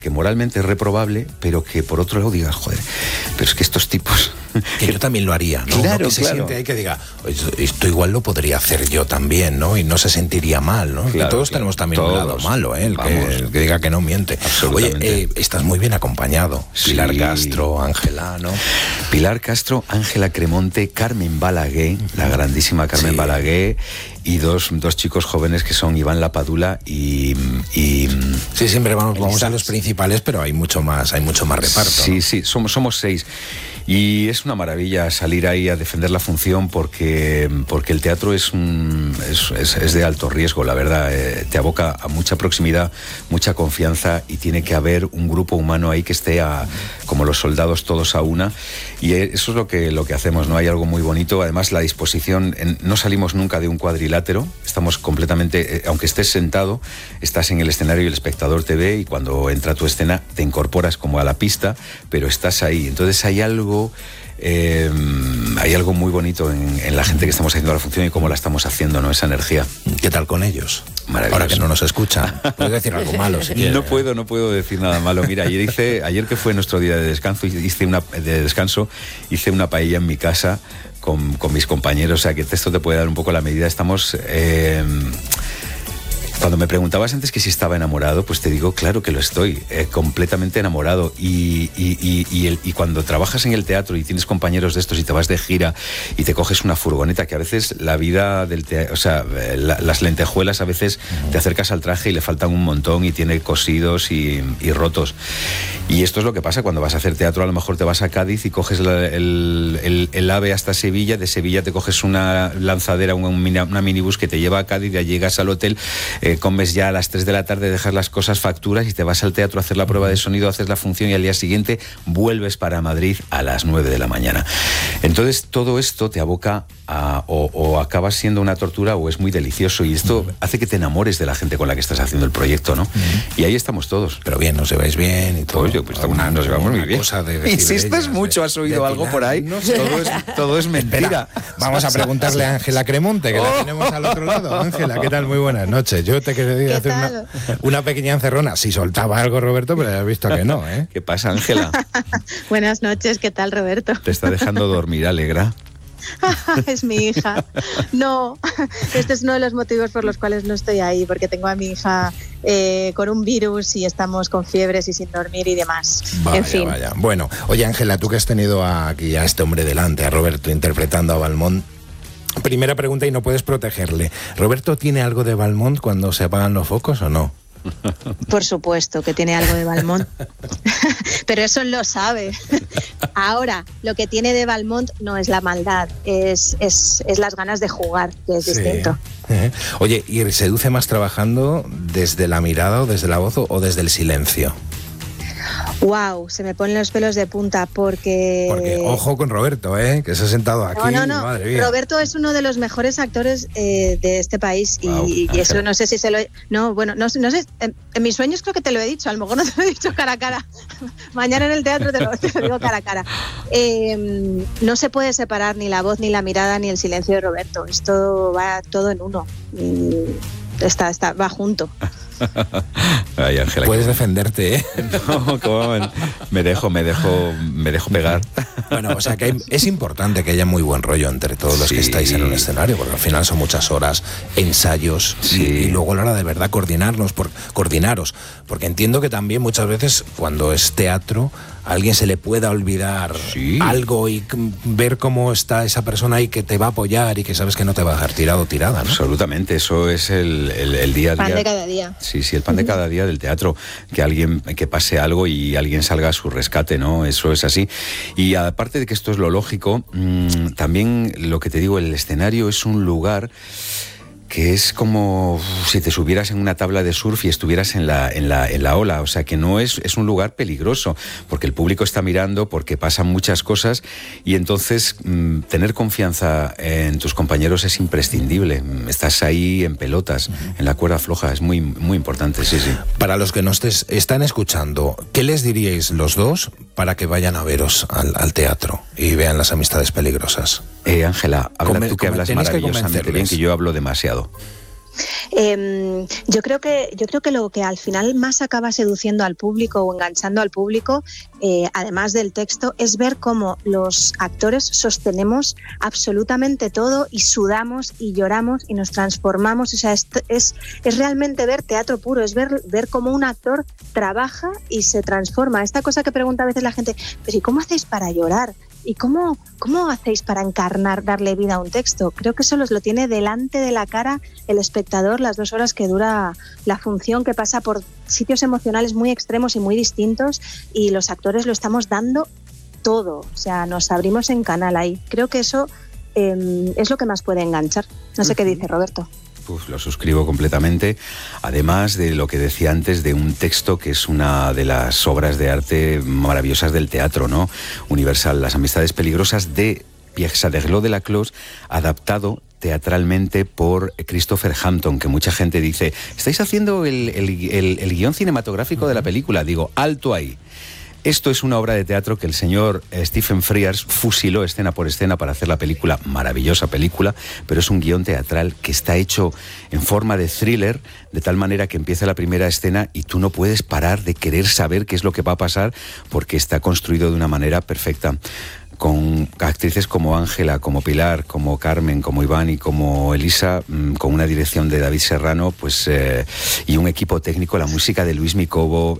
que moralmente es reprobable, pero que por otro lado digas, joder, pero es que estos tipos... Que yo también lo haría, ¿no? Claro, que se siente ahí que diga, esto igual lo podría hacer yo también, ¿no? Y no se sentiría mal, ¿no? Claro, que todos tenemos también un lado malo, ¿eh? El que diga que no miente. Oye, estás muy bien acompañado. Sí. Pilar Castro, Ángela, ¿no? Pilar Castro, Ángela Cremonte, Carmen Balaguer, la grandísima Carmen Balaguer, y dos chicos jóvenes que son Iván Lapadula y sí, siempre vamos a los principales, pero hay mucho más reparto. Sí, ¿no? sí, somos 6. Y es una maravilla salir ahí a defender la función porque el teatro es de alto riesgo, la verdad. Te aboca a mucha proximidad, mucha confianza, y tiene que haber un grupo humano ahí que esté como los soldados todos a una. Y eso es lo que hacemos, ¿no? Hay algo muy bonito. Además, la disposición, no salimos nunca de un cuadrilátero, estamos completamente, aunque estés sentado, estás en el escenario y el espectador te ve, y cuando entra tu escena te incorporas como a la pista, pero estás ahí. Entonces hay algo muy bonito en la gente que estamos haciendo la función y cómo la estamos haciendo, ¿no? Esa energía. ¿Qué tal con ellos? Maravilloso. Ahora que no nos escuchan, ¿puedes decir algo malo? Si no puedo decir nada malo. Mira, ayer que fue nuestro día de descanso, hice una paella en mi casa con mis compañeros, o sea que esto te puede dar un poco la medida. Estamos... Cuando me preguntabas antes que si estaba enamorado, pues te digo, claro que lo estoy, completamente enamorado. Y cuando trabajas en el teatro y tienes compañeros de estos y te vas de gira y te coges una furgoneta, que a veces la vida del teatro, o sea, las lentejuelas a veces te acercas al traje y le faltan un montón y tiene cosidos y rotos. Y esto es lo que pasa cuando vas a hacer teatro. A lo mejor te vas a Cádiz y coges el AVE hasta Sevilla, de Sevilla te coges una lanzadera, una minibús que te lleva a Cádiz, ya llegas al hotel, comes ya a las 3 de la tarde, dejas las cosas, facturas y te vas al teatro a hacer la prueba de sonido, haces la función y al día siguiente vuelves para Madrid a las 9 de la mañana. Entonces todo esto te aboca o acabas siendo una tortura o es muy delicioso, y esto hace que te enamores de la gente con la que estás haciendo el proyecto, ¿no? Y ahí estamos todos. Pero bien, nos lleváis bien y todo. Oye, pues nos llevamos muy bien. Insistes mucho, ¿has oído algo por ahí? No sé. Todo es mentira. Vamos a preguntarle a Ángela Cremonte, que la tenemos al otro lado. Ángela, ¿qué tal? Muy buenas noches. Yo te quería hacer una pequeña encerrona. Si soltaba algo, Roberto, pero has visto que no, ¿eh? ¿Qué pasa, Ángela? Buenas noches, ¿qué tal, Roberto? Te está dejando dormir, Alegra. Es mi hija. No, este es uno de los motivos por los cuales no estoy ahí, porque tengo a mi hija con un virus y estamos con fiebres y sin dormir y demás. Vaya, en fin. Vaya. Bueno, oye, Ángela, tú que has tenido aquí a este hombre delante, a Roberto, interpretando a Valmont. Primera pregunta, y no puedes protegerle. ¿Roberto tiene algo de Valmont cuando se apagan los focos o no? Por supuesto que tiene algo de Valmont, pero eso lo sabe. Ahora, lo que tiene de Valmont no es la maldad, es las ganas de jugar, que es distinto. Oye, ¿y seduce más trabajando desde la mirada o desde la voz o desde el silencio? Wow, se me ponen los pelos de punta porque ojo con Roberto, que se ha sentado aquí. No. Madre mía. Roberto es uno de los mejores actores de este país. Wow, y eso no sé si se lo... No sé, en mis sueños creo que te lo he dicho, a lo mejor no te lo he dicho cara a cara. Mañana en el teatro te lo digo cara a cara. No se puede separar ni la voz, ni la mirada, ni el silencio de Roberto. Esto va todo en uno. Va junto. Ay, Ángela, puedes defenderte, ¿eh? No, ¿cómo? Me dejo pegar. Bueno, o sea que es importante que haya muy buen rollo entre todos los que estáis en un escenario, porque al final son muchas horas, ensayos, y luego a la hora de verdad coordinaros, porque entiendo que también muchas veces cuando es teatro a alguien se le pueda olvidar algo y ver cómo está esa persona ahí que te va a apoyar y que sabes que no te va a dejar tirado o tirada, ¿no? Absolutamente, eso es el día a día. Pan de cada día. Sí, el pan de cada día del teatro, que pase algo y alguien salga a su rescate, ¿no? Eso es así. Y aparte de que esto es lo lógico, también lo que te digo, el escenario es un lugar que es como si te subieras en una tabla de surf y estuvieras en la ola, o sea que no es un lugar peligroso, porque el público está mirando, porque pasan muchas cosas, y entonces tener confianza en tus compañeros es imprescindible. Estás ahí en pelotas, en la cuerda floja, es muy, muy importante, sí. Para los que nos están escuchando, ¿qué les diríais los dos para que vayan a veros al teatro y vean Las amistades peligrosas? Ángela, habla tú, que hablas maravillosamente bien, que yo hablo demasiado. Yo creo que lo que al final más acaba seduciendo al público o enganchando al público, además del texto, es ver cómo los actores sostenemos absolutamente todo y sudamos y lloramos y nos transformamos. O sea, es realmente ver teatro puro, es ver cómo un actor trabaja y se transforma. Esta cosa que pregunta a veces la gente, pero ¿y cómo hacéis para llorar? ¿Y cómo hacéis para encarnar, darle vida a un texto? Creo que eso lo tiene delante de la cara el espectador las 2 horas que dura la función, que pasa por sitios emocionales muy extremos y muy distintos, y los actores lo estamos dando todo. O sea, nos abrimos en canal ahí. Creo que eso es lo que más puede enganchar. No sé qué dice Roberto. Pues lo suscribo completamente, además de lo que decía antes de un texto que es una de las obras de arte maravillosas del teatro, ¿no? Universal, Las amistades peligrosas, de Pierre Saderlot de Laclos, adaptado teatralmente por Christopher Hampton, que mucha gente dice, ¿estáis haciendo el guión cinematográfico de la película? Digo, alto ahí. Esto es una obra de teatro que el señor Stephen Frears fusiló escena por escena para hacer la película, maravillosa película, pero es un guión teatral que está hecho en forma de thriller, de tal manera que empieza la primera escena y tú no puedes parar de querer saber qué es lo que va a pasar, porque está construido de una manera perfecta, con actrices como Ángela, como Pilar, como Carmen, como Iván y como Elisa, con una dirección de David Serrano, pues y un equipo técnico, la música de Luis Micobo,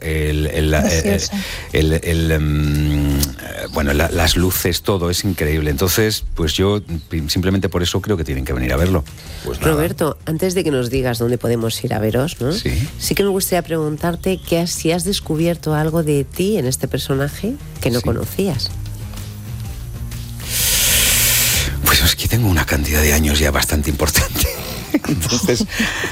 las luces, todo es increíble. Entonces, pues yo simplemente por eso creo que tienen que venir a verlo. Pues Roberto, antes de que nos digas dónde podemos ir a veros, ¿no? Sí que me gustaría preguntarte si has descubierto algo de ti en este personaje que no conocías. Pues es que tengo una cantidad de años ya bastante importante. Entonces,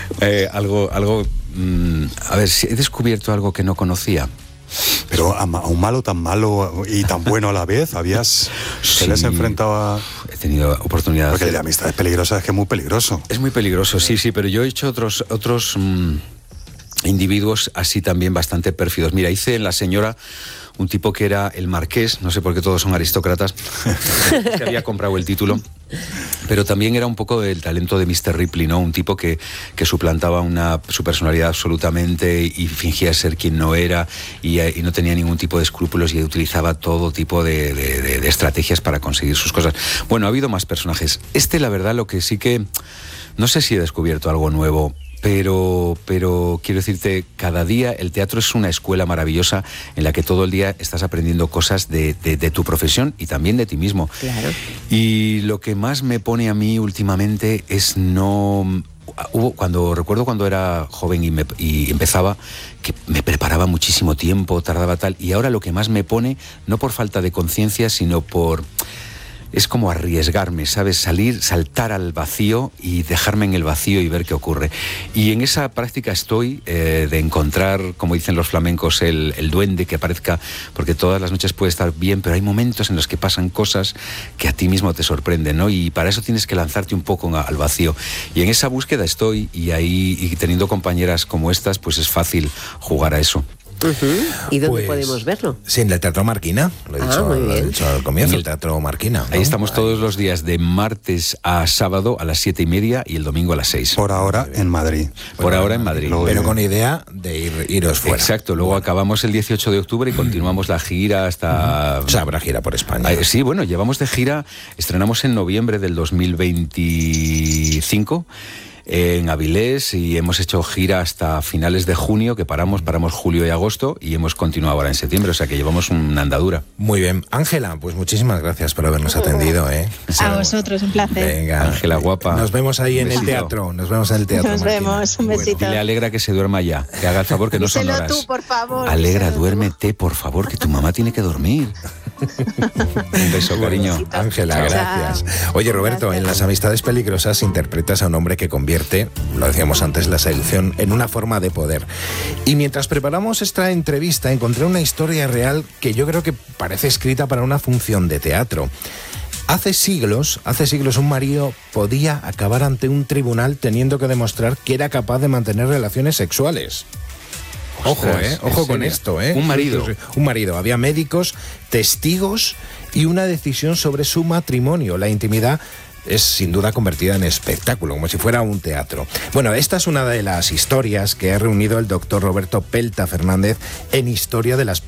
a ver, si he descubierto algo que no conocía. Pero a un malo tan malo y tan bueno a la vez, ¿se les enfrentaba? He tenido oportunidad de porque el de amistades peligrosas es que es muy peligroso. Es muy peligroso, sí, pero yo he hecho otros individuos así también bastante pérfidos. Mira, hice en La señora un tipo que era el marqués, no sé por qué todos son aristócratas, que había comprado el título, pero también era un poco del talento de Mr. Ripley, ¿no? Un tipo que suplantaba su personalidad absolutamente y fingía ser quien no era y no tenía ningún tipo de escrúpulos y utilizaba todo tipo de estrategias para conseguir sus cosas. Bueno, ha habido más personajes. La verdad, lo que sí que... No sé si he descubierto algo nuevo, pero quiero decirte, cada día el teatro es una escuela maravillosa en la que todo el día estás aprendiendo cosas de tu profesión y también de ti mismo. Claro. Y lo que más me pone a mí últimamente es recuerdo cuando era joven y empezaba, que me preparaba muchísimo tiempo, tardaba tal, y ahora lo que más me pone, no por falta de conciencia, sino es como arriesgarme, ¿sabes? Saltar al vacío y dejarme en el vacío y ver qué ocurre. Y en esa práctica estoy de encontrar, como dicen los flamencos, el duende que aparezca, porque todas las noches puede estar bien, pero hay momentos en los que pasan cosas que a ti mismo te sorprenden, ¿no? Y para eso tienes que lanzarte un poco al vacío. Y en esa búsqueda estoy, y teniendo compañeras como estas, pues es fácil jugar a eso. ¿Y dónde podemos verlo? Sí, en el Teatro Marquina, lo he dicho al comienzo, el Teatro Marquina, ¿no? Ahí estamos todos los días, de martes a sábado a las 7:30 y el domingo a las 6. Por ahora en Madrid. Por ahora en Madrid. Pero con idea de iros fuera. Exacto, luego acabamos el 18 de octubre y continuamos la gira hasta... O sea, habrá gira por España. Sí, bueno, llevamos de gira, estrenamos en noviembre del 2025 en Avilés y hemos hecho gira hasta finales de junio, que paramos julio y agosto y hemos continuado ahora en septiembre, o sea que llevamos una andadura. Muy bien. Ángela, pues muchísimas gracias por habernos atendido, ¿eh? A vosotros, un placer. Venga, Ángela, guapa. Nos vemos ahí en el teatro. Nos vemos en el teatro. Nos vemos, un besito. Dile a Alegra que se duerma ya, que haga el favor, que no son horas. Tú, por favor. Alegra, duérmete, por favor, que tu mamá tiene que dormir. Un beso, cariño. Ángela, gracias. Oye, Roberto, en Las amistades peligrosas interpretas a un hombre que convierte, lo decíamos antes, la seducción en una forma de poder. Y mientras preparamos esta entrevista encontré una historia real que yo creo que parece escrita para una función de teatro. Hace siglos un marido podía acabar ante un tribunal teniendo que demostrar que era capaz de mantener relaciones sexuales. Ojo, ojo con esto, Un marido. Había médicos, testigos y una decisión sobre su matrimonio. La intimidad es sin duda convertida en espectáculo, como si fuera un teatro. Bueno, esta es una de las historias que ha reunido el doctor Roberto Pelta Fernández en Historia de las